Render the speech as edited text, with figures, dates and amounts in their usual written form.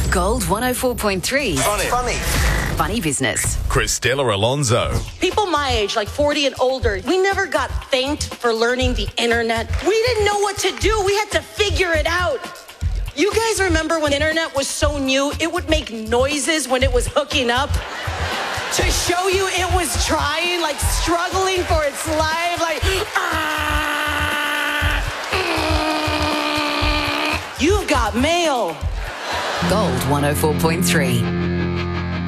Gold 104.3. Funny business. Christella Alonso. People my age, like 40 and older, we never got thanked for learning the internet. We didn't know what to do. We had to figure it out. You guys remember when the internet was so new, it would make noises when it was hooking up? To show you it was trying, like struggling for its life, like, You've got mail. Gold 104.3.